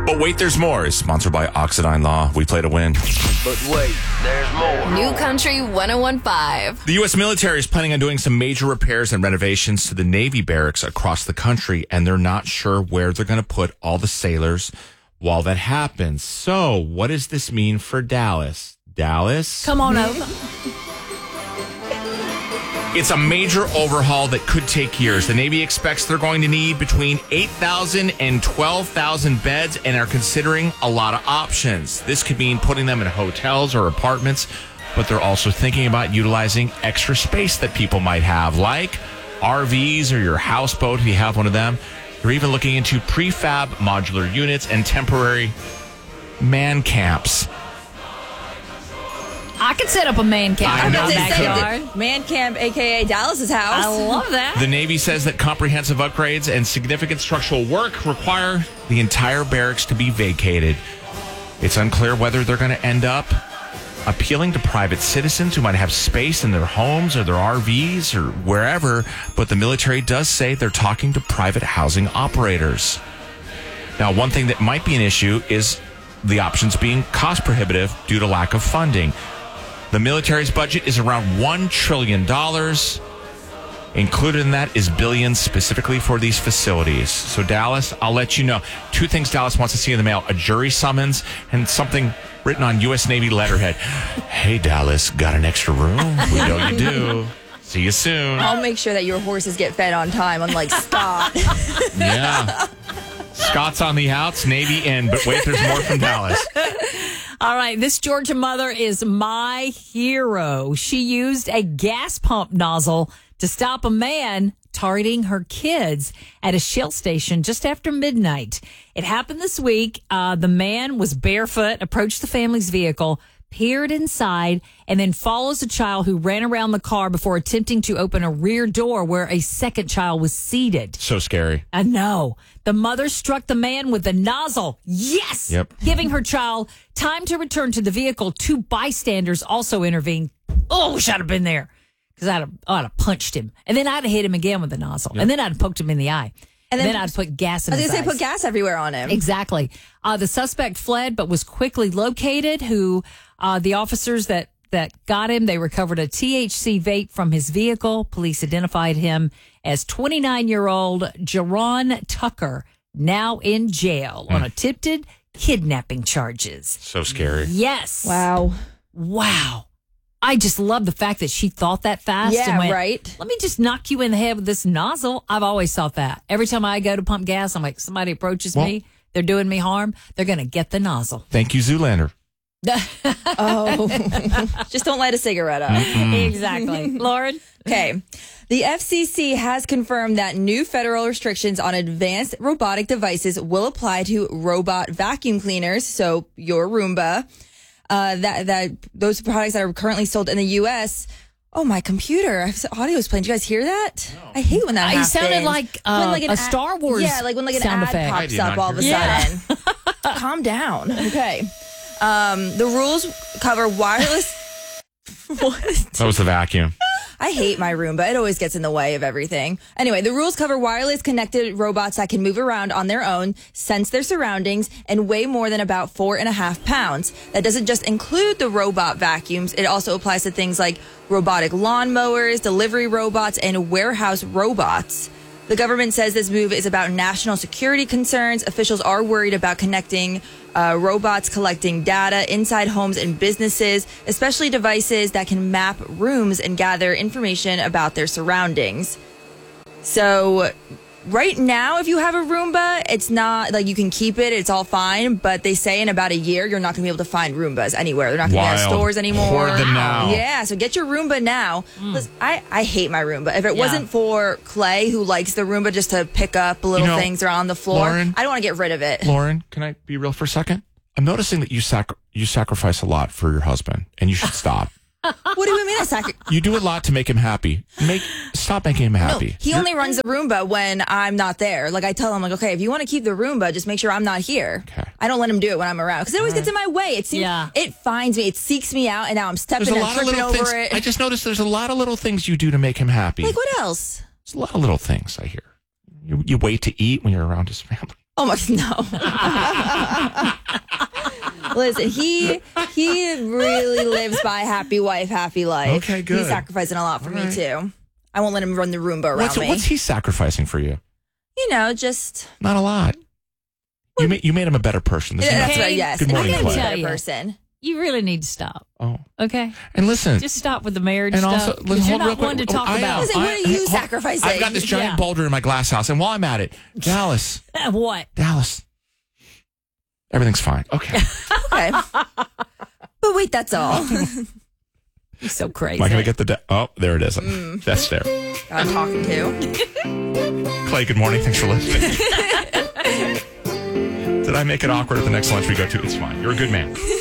But wait, there's more is sponsored by Oxidine Law. We play to win. But wait, there's more. New Country 101.5. The U.S. military is planning on doing some major repairs and renovations to the Navy barracks across the country, and they're not sure where they're going to put all the sailors while that happens. So, what does this mean for Dallas? Dallas? Come on over. It's a major overhaul that could take years. The Navy expects they're going to need between 8,000 and 12,000 beds and are considering a lot of options. This could mean putting them in hotels or apartments, but they're also thinking about utilizing extra space that people might have, like RVs or your houseboat if you have one of them. They're even looking into prefab modular units and temporary man camps. I could set up a man camp in my backyard. Man camp, a.k.a. Dallas's house. I love that. The Navy says that comprehensive upgrades and significant structural work require the entire barracks to be vacated. It's unclear whether they're going to end up appealing to private citizens who might have space in their homes or their RVs or wherever, but the military does say they're talking to private housing operators. Now, one thing that might be an issue is the options being cost prohibitive due to lack of funding. The military's budget is around $1 trillion. Included in that is billions specifically for these facilities. So Dallas, I'll let you know. Two things Dallas wants to see in the mail: a jury summons and something written on U.S. Navy letterhead. Hey, Dallas, got an extra room? We know you do. See you soon. I'll make sure that your horses get fed on time, unlike Scott. Yeah. Scott's on the outs, Navy in. But wait, there's more from Dallas. All right, this Georgia mother is my hero. She used a gas pump nozzle to stop a man targeting her kids at a Shell station just after midnight. It happened this week. The man was barefoot, approached the family's vehicle, peered inside, and then follows a child who ran around the car before attempting to open a rear door where a second child was seated. So scary. I know. The mother struck the man with the nozzle. Yes! Yep. Giving her child time to return to the vehicle. Two bystanders also intervened. Oh, wish I'd have been there. Because I'd have punched him. And then I'd have hit him again with the nozzle. Yep. And then I'd have poked him in the eye. And then I'd put gas in his eyes. I was going to say, put gas everywhere on him. Exactly. The suspect fled, but was quickly located. The officers that got him, they recovered a THC vape from his vehicle. Police identified him as 29-year-old Jerron Tucker, now in jail on attempted kidnapping charges. So scary. Yes. Wow. I just love the fact that she thought that fast. Yeah, and went, right. Let me just knock you in the head with this nozzle. I've always thought that. Every time I go to pump gas, I'm like, somebody approaches me, they're doing me harm, they're going to get the nozzle. Thank you, Zoolander. Oh, just don't light a cigarette up. Exactly. Lauren? Okay. The FCC has confirmed that new federal restrictions on advanced robotic devices will apply to robot vacuum cleaners, so your Roomba. That those products that are currently sold in the U.S. Oh, my computer! Audio is playing. Did you guys hear that? No. I hate when that happens. It sounded like a Star Wars. Yeah, like when an ad effect pops up all of a sudden. Calm down. Okay. The rules cover wireless. What? That was the vacuum. I hate my Roomba. It always gets in the way of everything. Anyway, the rules cover wireless connected robots that can move around on their own, sense their surroundings, and weigh more than about 4.5 pounds. That doesn't just include the robot vacuums. It also applies to things like robotic lawnmowers, delivery robots, and warehouse robots. The government says this move is about national security concerns. Officials are worried about connecting robots collecting data inside homes and businesses, especially devices that can map rooms and gather information about their surroundings. So right now, if you have a Roomba, it's not like you can keep it. It's all fine. But they say in about a year, you're not going to be able to find Roombas anywhere. They're not going to be at stores anymore. Hoard them now. Yeah, so get your Roomba now. Listen, I hate my Roomba. If it wasn't for Clay, who likes the Roomba just to pick up little things around on the floor, Lauren, I don't want to get rid of it. Lauren, can I be real for a second? I'm noticing that you sacrifice a lot for your husband, and you should stop. What do you mean You do a lot to make him happy. Stop making him happy. No, he only runs the Roomba when I'm not there. Like I tell him, like, okay, if you want to keep the Roomba, just make sure I'm not here. Okay. I don't let him do it when I'm around because it always gets in my way. It finds me. It seeks me out, and now I'm stepping and tripping over it. I just noticed there's a lot of little things you do to make him happy. Like what else? There's a lot of little things I hear. You wait to eat when you're around his family. Oh my, no. Listen, he really lives by happy wife, happy life. Okay, good. He's sacrificing a lot for me too. I won't let him run the Roomba around me. What's he sacrificing for you? You know, just Not a lot. You made him a better person. This is that's not- right. Yes, Good morning, and he's a Clay. better Tell you. person. You really need to stop. Oh, Okay? and listen. Just stop with the marriage And stuff. also, 'cause listen, you're hold real not one to quick. talk I about. Listen, what are you sacrificing? I've got this giant Yeah. boulder in my glass house, and while I'm at it, Dallas, What? everything's fine. Okay. Okay. But wait, that's all. You're so crazy. Am I going to get the... oh, there it is. That's there. I'm talking to. Clay, good morning. Thanks for listening. Did I make it awkward at the next lunch we go to? It's fine. You're a good man.